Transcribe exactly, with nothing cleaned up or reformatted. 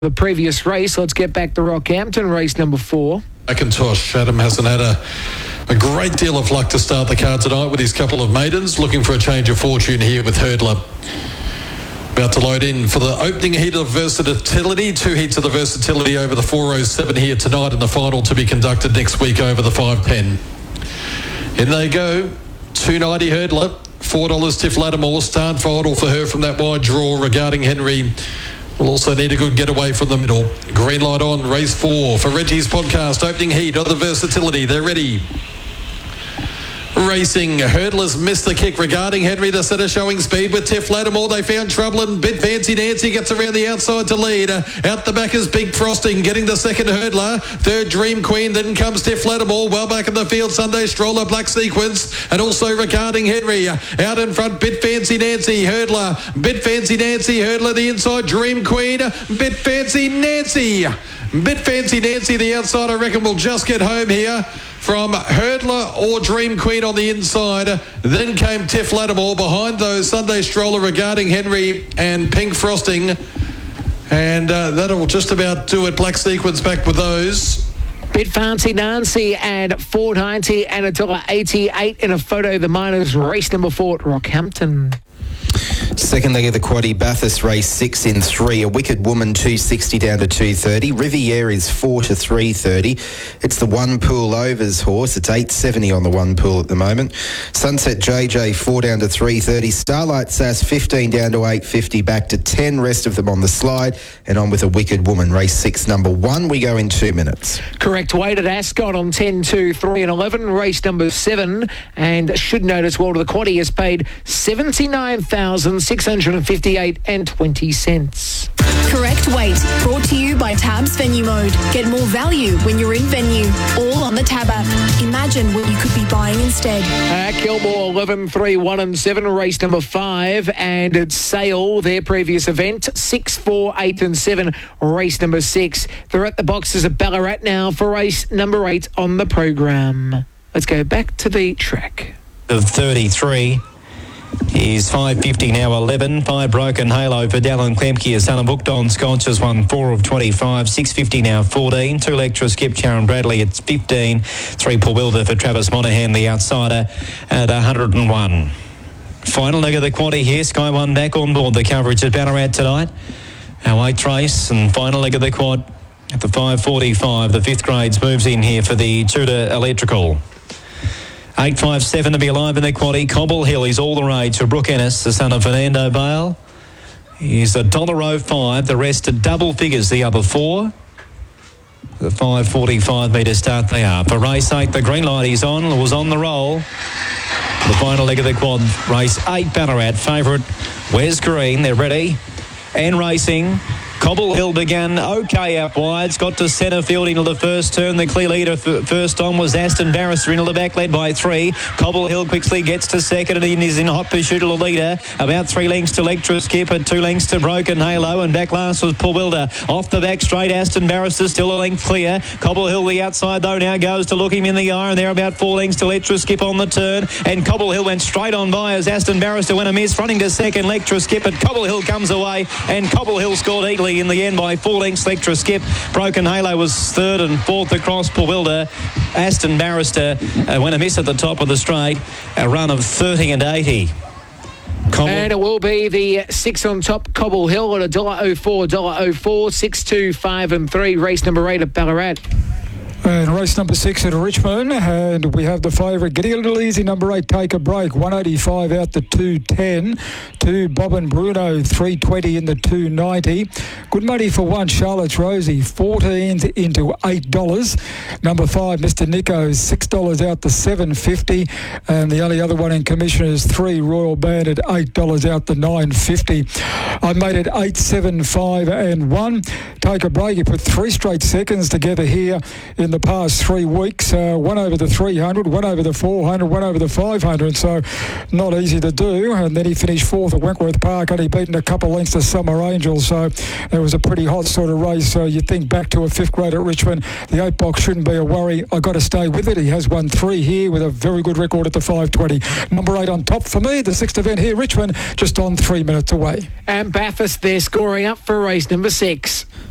The previous race. Let's get back to Rockhampton, race number four. Macintosh, Adam hasn't had a, a great deal of luck to start the card tonight with his couple of maidens. Looking for a change of fortune here with Hurdler. About to load in for the opening heat of Versatility. Two heats of the Versatility over the four oh seven here tonight, and the final to be conducted next week over the five ten. In they go. two ninety Hurdler. four dollars Tiff Lattimore. Start final for her from that wide draw regarding Henry. We'll also need a good getaway from the middle. Green light on, race four for Reggie's podcast. Opening heat of the Versatility. They're ready. Racing. Hurdlers missed the kick regarding Henry. The centre showing speed with Tiff Lattimore. They found trouble and Bit Fancy Nancy gets around the outside to lead. Uh, out the back is Big Frosting getting the second Hurdler. Third Dream Queen. Then comes Tiff Lattimore. Well back in the field. Sunday Stroller, Black Sequence. And also regarding Henry. Uh, out in front, Bit Fancy Nancy. Hurdler. Bit Fancy Nancy. Hurdler the inside. Dream Queen. Bit Fancy Nancy. Bit Fancy Nancy, the outside, I reckon, will just get home here from Hurdler or Dream Queen on the inside. Then came Tiff Lattimore behind those. Sunday Stroller regarding Henry and Pink Frosting. And uh, that'll just about do it. Black Sequence back with those. Bit Fancy Nancy at four ninety and one dollar eighty-eight in a photo. The Miners race number four at Rockhampton. Second leg of the quaddie, Bathurst race six in three. A Wicked Woman two sixty down to two thirty. Riviere is four to three thirty. It's the one pool overs horse. It's eight seventy on the one pool at the moment. Sunset J J four down to three thirty. Starlight Sass fifteen down to eight fifty. Back to ten. Rest of them on the slide. And on with a Wicked Woman race six number one. We go in two minutes. Correct weight at Ascot on ten, two, three and eleven. Race number seven. And should note as well, the quaddie has paid seventy-nine thousand six hundred fifty-eight and twenty cents. Correct weight, brought to you by Tab's Venue Mode. Get more value when you're in venue. All on the Tab app. Imagine what you could be buying instead. Uh, Kilmore eleven, three, one and seven, race number five. And it's Sale, their previous event, six, four, eight and seven, race number six. They're at the boxes at Ballarat now for race number eight on the program. Let's go back to the track. Of thirty-three. He's five fifty now, eleven. Five Broken Halo for Dallin Klemke. Son of Booked on Scotch has won four of twenty-five. six fifty now, fourteen. Two Lectra Skip, Sharon Bradley, it's fifteen. Three Paul Wilder for Travis Monaghan, the outsider, at one hundred and one. Final leg of the quaddie here. Sky One back on board the coverage at Ballarat tonight. Our eighth race and final leg of the quad at the five forty-five. The fifth grades moves in here for the Tudor Electrical. eight five seven to be alive in the quaddie. Cobble Hill is all the rage for Brooke Ennis, the son of Fernando Bale. He's a one dollar oh five. The rest are double figures, the other four. The five forty-five metre start they are. For race eight, the green light is on, was on the roll. The final leg of the quad, race eight, Ballarat. Favourite, Wes Green, they're ready and racing. Cobble Hill began okay out wide. It's got to centre field into the first turn. The clear leader f- first on was Aston Barrister into the back, led by three. Cobble Hill quickly gets to second and is in hot pursuit of the leader. About three lengths to Lectra Skip and two lengths to Broken Halo. And back last was Paul Wilder. Off the back straight, Aston Barrister still a length clear. Cobble Hill the outside though now goes to look him in the eye, and they're about four lengths to Lectra Skip on the turn. And Cobble Hill went straight on by as Aston Barrister went a miss. Fronting to second, Lectra Skip, and Cobble Hill comes away, and Cobble Hill scored easily in the end by four lengths. Lectra Skip. Broken Halo was third and fourth across Paul Wilder. Aston Barrister uh, went a miss at the top of the straight. A run of thirty and eighty. Cobble. And it will be the six on top, Cobble Hill, at one dollar oh four, one dollar oh four, six, two, five and three. Race number eight at Ballarat. And race number six at Richmond, and we have the favourite getting a little easy, number eight, Take a Break, one eighty-five out to two ten. Two, Bob and Bruno, three twenty in the two ninety. Good money for one, Charlotte's Rosie, fourteen into eight dollars. Number five, Mister Nico, six dollars out to seven fifty. And the only other one in commission is three, Royal Band at eight dollars out to nine fifty. I made it eight, seven, five and one. Take a Break, you put three straight seconds together here in the past three weeks, uh, one over the three hundred, one over the four hundred, one over the five hundred, so not easy to do. And then he finished fourth at Wentworth Park, only beaten a couple lengths to Summer Angels, so it was a pretty hot sort of race. So you think back to a fifth grade at Richmond, the eight box shouldn't be a worry. I got to stay with it. He has won three here with a very good record at the five twenty. Number eight on top for me, the sixth event here, Richmond, just on three minutes away. And Bathurst, they're scoring up for race number six.